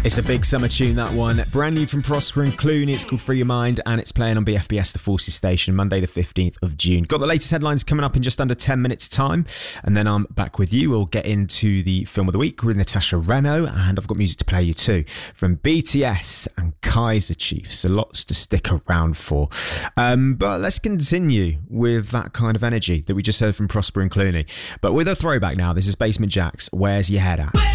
It's a big summer tune, that one. Brand new from Prosper and Clooney. It's called Free Your Mind, and it's playing on BFBS The Forces Station Monday the 15th of June. Got the latest headlines coming up in just under 10 minutes time, and then I'm back with you. We'll get into the film of the week with Natasha Reno, and I've got music to play you too from BTS and Kaiser Chiefs. So lots to stick around for. But let's continue with that kind of energy that we just heard from Prosper and Clooney. But with a throwback now, this is Basement Jaxx. Where's Your Head At?